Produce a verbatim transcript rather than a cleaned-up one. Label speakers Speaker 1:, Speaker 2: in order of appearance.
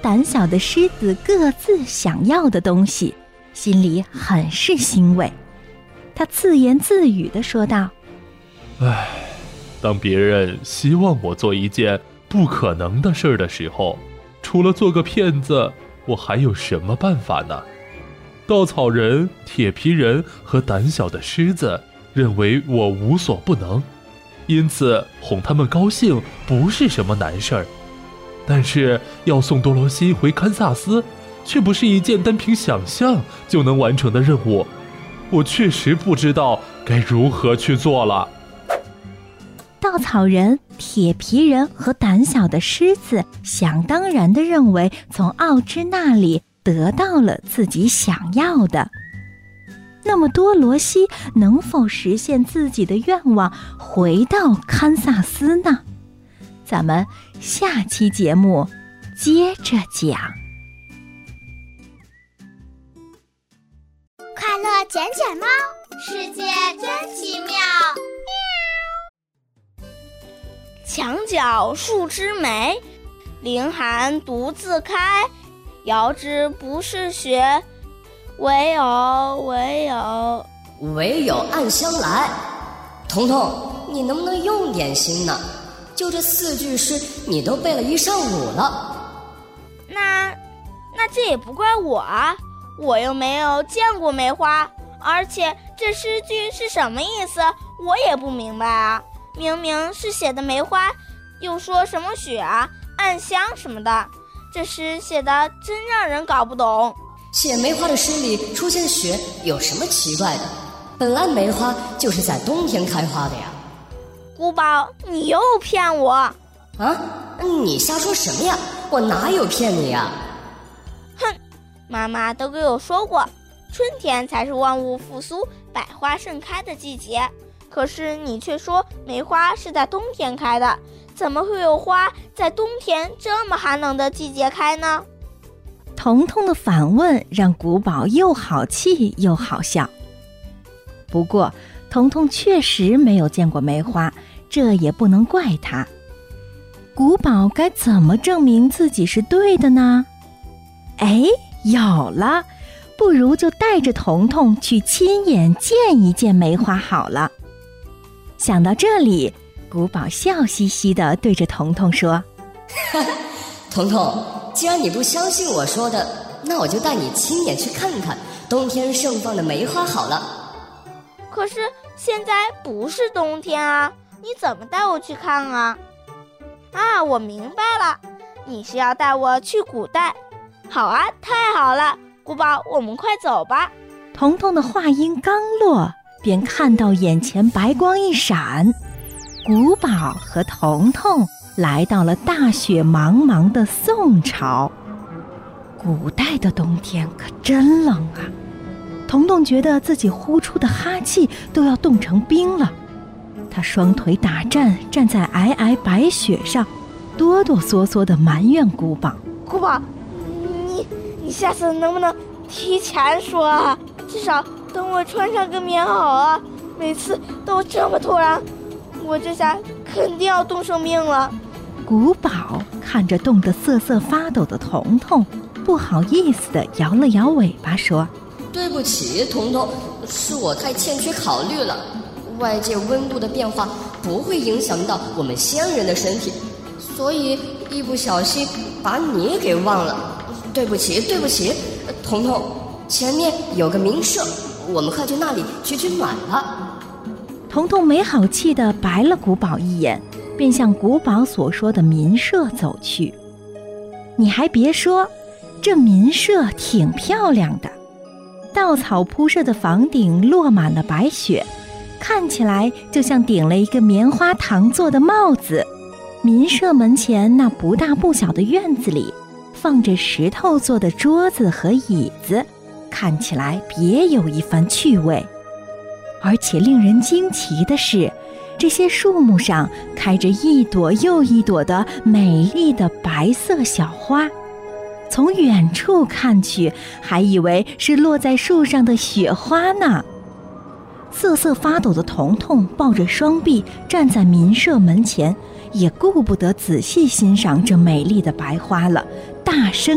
Speaker 1: 胆小的狮子各自想要的东西，心里很是欣慰。他自言自语地说道：
Speaker 2: 唉，当别人希望我做一件不可能的事的时候，除了做个骗子，我还有什么办法呢？稻草人、铁皮人和胆小的狮子认为我无所不能，因此哄他们高兴不是什么难事儿。但是要送多罗西回堪萨斯，却不是一件单凭想象就能完成的任务。我确实不知道该如何去做了。
Speaker 1: 稻草人、铁皮人和胆小的狮子想当然地认为从奥芝那里得到了自己想要的。那么多罗西能否实现自己的愿望，回到堪萨斯呢？咱们下期节目接着讲。
Speaker 3: 快乐捡捡猫，世界真奇妙。
Speaker 4: 墙角数枝梅，凌寒独自开。遥知不是雪，唯有唯有
Speaker 5: 唯有暗香来。彤彤，你能不能用点心呢？就这四句诗，你都背了一上午了。
Speaker 4: 那那这也不怪我啊，我又没有见过梅花，而且这诗句是什么意思，我也不明白啊。明明是写的梅花，又说什么雪啊、暗香什么的，这诗写的真让人搞不懂。
Speaker 5: 写梅花的诗里出现雪有什么奇怪的？本来梅花就是在冬天开花的呀。
Speaker 4: 古堡，你又骗我
Speaker 5: 啊！你瞎说什么呀？我哪有骗你呀？
Speaker 4: 哼，妈妈都给我说过，春天才是万物复苏、百花盛开的季节。可是你却说梅花是在冬天开的，怎么会有花在冬天这么寒冷的季节开呢？
Speaker 1: 彤彤的反问让古堡又好气又好笑。不过彤彤确实没有见过梅花，这也不能怪他。古堡该怎么证明自己是对的呢？哎，有了，不如就带着彤彤去亲眼见一见梅花好了。想到这里，古堡笑嘻嘻地对着彤彤说：
Speaker 5: 彤彤，既然你不相信我说的，那我就带你亲眼去看看冬天盛放的梅花好了。
Speaker 4: 可是现在不是冬天啊，你怎么带我去看啊？啊，我明白了，你是要带我去古代。好啊，太好了，古堡，我们快走吧。
Speaker 1: 彤彤的话音刚落，便看到眼前白光一闪，古堡和彤彤来到了大雪茫茫的宋朝。古代的冬天可真冷啊，彤彤觉得自己呼出的哈气都要冻成冰了。他双腿打颤，站在皑皑白雪上，哆哆嗦嗦地埋怨古堡：
Speaker 4: 古堡，你你下次能不能提前说啊？至少等我穿上个棉袄啊！每次都这么突然，我这下肯定要冻生病了。
Speaker 1: 古堡看着冻得瑟瑟发抖的彤彤，不好意思地摇了摇尾巴说：
Speaker 5: 对不起，彤彤，是我太欠缺考虑了。外界温度的变化不会影响到我们西安人的身体，所以一不小心把你给忘了。对不起，对不起，彤彤，前面有个民舍，我们快去那里取取暖了。
Speaker 1: 彤彤没好气地白了古堡一眼，便向古堡所说的民舍走去。你还别说，这民舍挺漂亮的，稻草铺设的房顶落满了白雪，看起来就像顶了一个棉花糖做的帽子。民舍门前那不大不小的院子里，放着石头做的桌子和椅子，看起来别有一番趣味。而且令人惊奇的是，这些树木上开着一朵又一朵的美丽的白色小花，从远处看去，还以为是落在树上的雪花呢。瑟瑟发抖的彤彤抱着双臂站在民舍门前，也顾不得仔细欣赏这美丽的白花了，大声